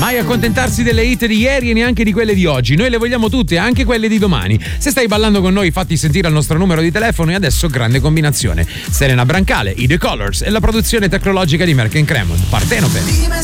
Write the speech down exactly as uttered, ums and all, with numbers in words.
Mai accontentarsi delle hit di ieri e neanche di quelle di oggi. Noi le vogliamo tutte, anche quelle di domani. Se stai ballando con noi, fatti sentire al nostro numero di telefono. E adesso grande combinazione: Serena Brancale, i The Colors e la produzione tecnologica di Merck and Cremon. Partenope.